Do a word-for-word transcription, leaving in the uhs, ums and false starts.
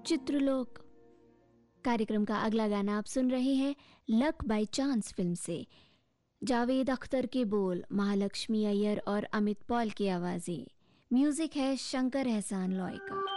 चित्रलोक। कार्यक्रम का अगला गाना आप सुन रहे हैं लक बाय चांस फिल्म से। जावेद अख्तर के बोल, महालक्ष्मी अय्यर और अमित पॉल की आवाजें, म्यूजिक है शंकर एहसान लॉय का।